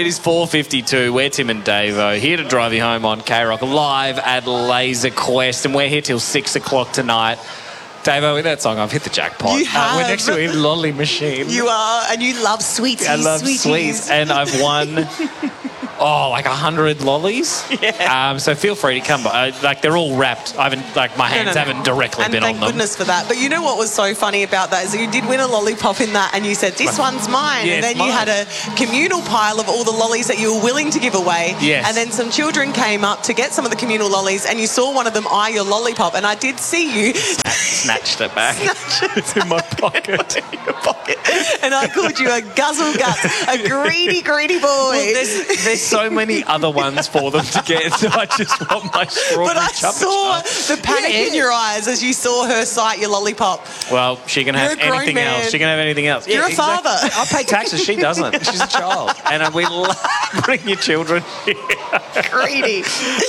It is 4:52. We're Tim and Davo, here to drive you home on K-Rock, live at Laser Quest, and we're here till 6 o'clock tonight. Davo, with that song, I've hit the jackpot. You have. We're next to a lolly machine. You are, and you love sweeties. I love sweeties. sweets, and I've won... like 100 lollies. Yeah. So feel free to come by. They're all wrapped. I haven't, my hands haven't directly and been on thank them. goodness for that. But you know what was so funny about that is you did win a lollipop in that, and you said, this one's mine. Yeah, and then it's you mine. had a communal pile of all the lollies that you were willing to give away. Yes. And then some children came up to get some of the communal lollies, and you saw one of them eye your lollipop, and I did see you Snatched it back. It's in my pocket. in your pocket. And I called you a guzzle guts, a greedy, greedy boy. Well, there's so many other ones for them to get, so I just want my strawberry But I chuppa saw chup. the panic in your eyes as you saw her sight your lollipop. Well, she can have You're a grown anything man. else. She can have anything else. You're a father. I pay taxes. She doesn't. She's a child. And we love bringing your children here. Greedy.